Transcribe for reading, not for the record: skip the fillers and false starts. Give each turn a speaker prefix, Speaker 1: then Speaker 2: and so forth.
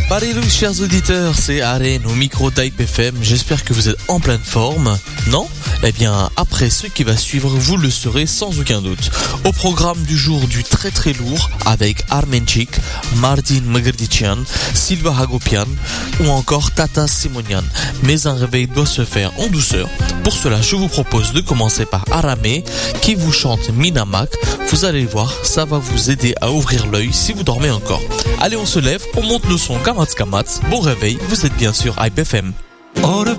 Speaker 1: Salut chers auditeurs, c'est Aren au micro d'Hype FM. J'espère que vous êtes en pleine forme. Non ? Eh bien, après ce qui va suivre, vous le serez sans aucun doute. Au programme du jour du très très lourd avec Armenchik, Martin Mgrdician, Silva Hagopian ou encore Tata Simonian. Mais un réveil doit se faire en douceur. Pour cela, je vous propose de commencer par Aramé qui vous chante Minamak. Vous allez voir, ça va vous aider à ouvrir l'œil si vous dormez encore. Allez, on se lève, on monte le son Kamatz Kamatz. Bon réveil, vous êtes bien sûr Hype FM.
Speaker 2: Ora